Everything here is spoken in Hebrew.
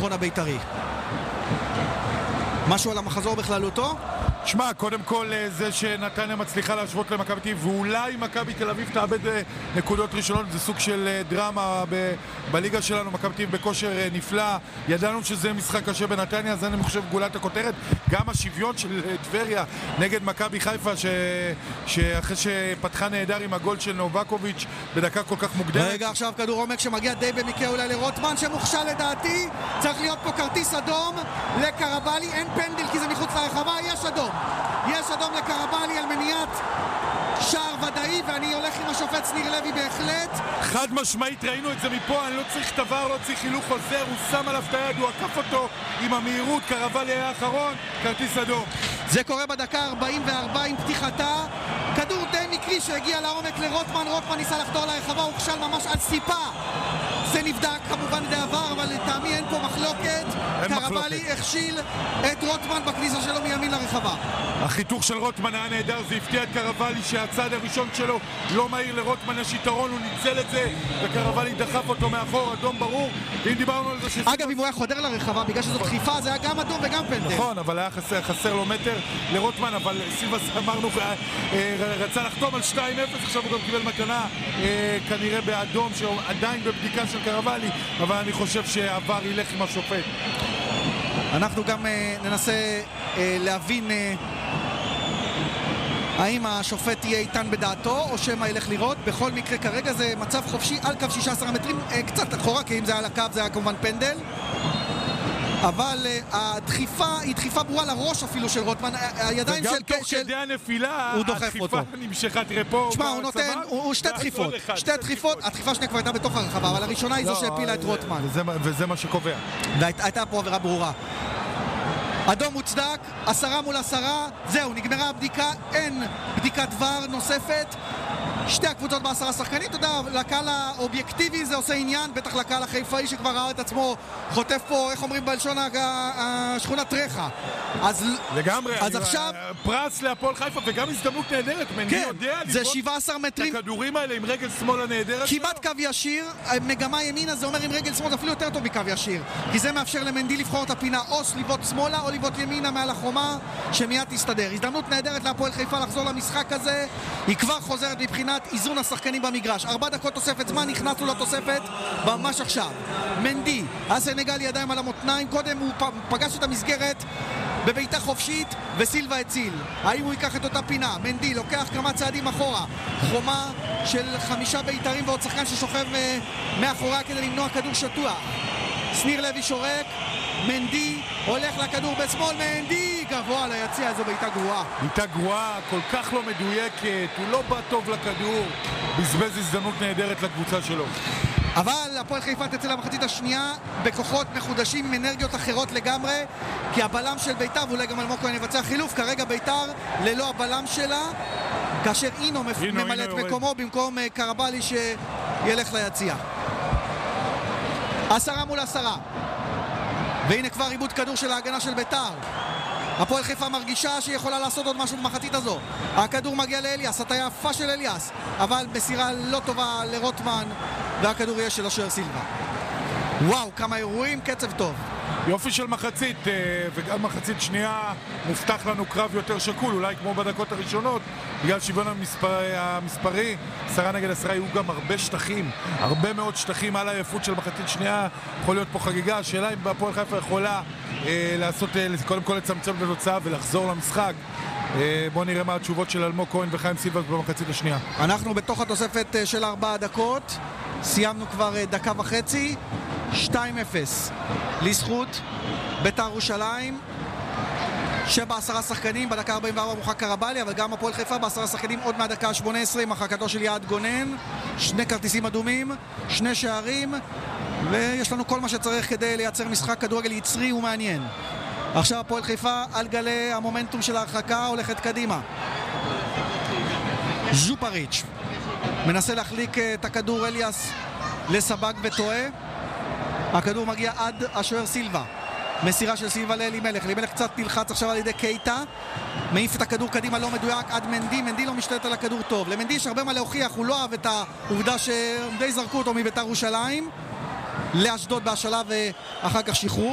הניצחון הבית"רי. משהו על המחזור בכללותו? שמע, קודם כל זה שנתניה מצליחה להשוות למכבי תל אביב, ואולי מכבי תל אביב תאבד נקודות ראשונות, זה סוג של דרמה בליגה שלנו. מכבי תל אביב בכושר נפלא, ידענו שזה משחק קשה בנתניה, אז אני חושב גולת הכותרת. גם השוויון של טבריה נגד מכבי חיפה, שאחרי שפתחה נהדר עם הגול של נובקוביץ' בדקה כל כך מוקדמת. רגע, עכשיו כדור עומק שמגיע די במקרה אולי לרוטמן שמוכשל לדעתי. צריך להיות פה כרטיס אדום לקרבלי, אין פנדל כי זה מחוץ לרחבה, יש אדום. יש אדום לקרבלי על מניעת שער ודאי, ואני הולך עם השופט שניר לוי בהחלט. חד משמעית, ראינו את זה מפה, אני לא צריך דבר, לא צריך חילוך חוזר, הוא שם עליו את היד, הוא עקף אותו עם המהירות, קרבלי היה האחרון, כרטיס אדום. זה קורה בדקה 44 עם פתיחתה, כדור די מקרי שהגיע לעומק לרוטמן, רוטמן ניסה לחדור לרחבה, הוא כשל ממש על סיפה. זה נבדק כמובן בעבר, אבל לטעמי אין פה מחלוקת. קרבלי הכשיל את רוטמן בכניסה שלו מימין לרחבה. החיתוך של רוטמן היה נהדר, זה הפתיע את קרבלי שהצד הראשון שלו לא מהיר, לרוטמן יש יתרון, הוא ניצל את זה וקרבלי דחף אותו מאחור, אדום ברור. ואם דיברנו על זה אגב, אם הוא היה חודר לרחבה בגלל שזו דחיפה, זה היה גם אדום וגם פנדל. נכון, אבל היה חסר לו מטר לרוטמן, אבל סילבס אמרנו רצה לחתום על 2-0, עכשיו הוא גם קיבל מתנה כנראה באדום שעדיין בבדיקה של קרבלי, אבל אני חושב שעבר ילך עם השופט. אנחנו גם ננסה להבין האם השופט יהיה איתן בדעתו או שמה ילך לראות. בכל מקרה כרגע זה מצב חופשי על קו 16 מטרים, קצת אחורה, כי אם זה היה על הקו זה היה כמובן פנדל, אבל הדחיפה היא דחיפה ברורה לראש אפילו של רוטמן. הידיים וגם תוך כדי הנפילה הדחיפה נמשכה, תראה פה תשמע, הוא נותן, הוא שתי דחיפות, הדחיפה שנייה כבר הייתה בתוך הרחבה, אבל הראשונה היא זו שהפילה את רוטמן, וזה מה שקובע, והייתה פה עבירה ברורה. אדום מוצדק, 10 מול 10, זהו, נגמרה הבדיקה, אין בדיקת ור נוספת. שתי הקבוצות ב10 שחקנים, אתה יודע, לקהל האובייקטיבי זה עושה עניין, בטח לקהל החיפאי שכבר ראה את עצמו חוטף פה, איך אומרים בלשון השכונת רחה. אז לגמרי, אז עכשיו פרס להפועל חיפה וגם הזדמנות נהדרת, מנדי יודע זה 17 מטרים, הכדורים האלה עם רגל שמאל הנהדרת כמעט קו ישיר, מגמה ימינה זה אומר עם רגל שמאל, זה אפילו יותר טוב מקו ישיר, כי זה מאפשר למנדי לבחור את הפינה או לבעוט שמאלה או לבעוט ימינה מעל החומה, שמיד תסתדר. הזדמנות נהדרת להפועל חיפה לחזור למשחק הזה, היא כבר חוזרת מבחינת איזון השחקנים במגרש. 4 דקות תוספת זמן, נכנסנו לתוספת ממש עכשיו. מנדי, הסנגל ידיים על המותניים, קודם הוא פגש את המסגרת בביתה חופשית וסילבה הציל. האם הוא ייקח את אותה פינה? מנדי לוקח כמה צעדים אחורה, חומה של 5 בית"רים ועוד שחקן ששוכב מאחורה כדי למנוע כדור שטוח. שניר לוי שורק, מנדי הולך לכדור בשמאל, מנדי גבוה ליציע, איזו בעיטה גרועה. בעיטה גרועה, כל כך לא מדויקת, הוא לא בא טוב לכדור, בזבז הזדמנות נהדרת לקבוצה שלו. אבל הפועל חיפה תצא למחצית השנייה בכוחות מחודשים עם אנרגיות אחרות לגמרי, כי הבלם של בית"ר, ואולי גם אלמוג כהן יבצע חילוף, כרגע בית"ר ללא הבלם שלה, כאשר אינו ממלא את מקומו במקום קרבלי שילך ליציע. 10 מול 10, והנה כבר עיבוד כדור של ההגנה של בית"ר. הפועל חיפה מרגישה שהיא יכולה לעשות עוד משהו במחצית הזו. הכדור מגיע לאליאס, הטיה יפה של אליאס, אבל מסירה לא טובה לרוטמן, והכדור יהיה של השוער סילבה. וואו, כמה אירועים, קצב טוב. יופי של מחצית, וגם מחצית שנייה מובטח לנו קרב יותר שקול, אולי כמו בדקות הראשונות, בגלל שוויון המספרי, 10 נגד 10 היו גם הרבה שטחים, הרבה מאוד שטחים על העייפות של מחצית שנייה, יכול להיות פה חגיגה. השאלה אם הפועל חיפה יכולה לעשות, קודם כל לצמצם את התוצאה ולחזור למשחק. בואו נראה מה התשובות של אלמוג כהן וחיים סילבס במחצית השנייה. אנחנו בתוך התוספת של 4 דקות, סיימנו כבר דקה וחצי, 2-0 לזכות בית"ר ירושלים, שבה 10 שחקנים, בדקה 44 מורחק קרבלי, אבל גם הפועל חיפה ב10 שחקנים עוד מהדקה 18 עם הרחקתו של יעד גונן, 2 כרטיסים אדומים, 2 שערים, ויש לנו כל מה שצריך כדי לייצר משחק כדורגל יצרי ומעניין. עכשיו הפועל חיפה על גלי המומנטום של ההרחקה הולכת קדימה. ז'ופריץ' מנסה להחליק את הכדור, אליאס לסבג וטועה, הכדור מגיע עד השוער סילבה, מסירה של סילבה לאלימלך, אלימלך קצת נלחץ עכשיו על ידי קייטה, מעיף את הכדור קדימה, לא מדויק, עד מנדי, מנדי לא משתלט על הכדור טוב, למנדי יש הרבה מה להוכיח, הוא לא אהב את העובדה שדי זרקו אותו מבית"ר ירושלים לאשדוד בהשאלה ואחר כך שחרור.